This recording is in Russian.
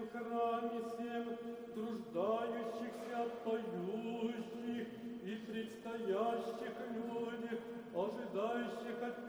в храме сем, труждающихся, поющих и предстоящих людях, ожидающих от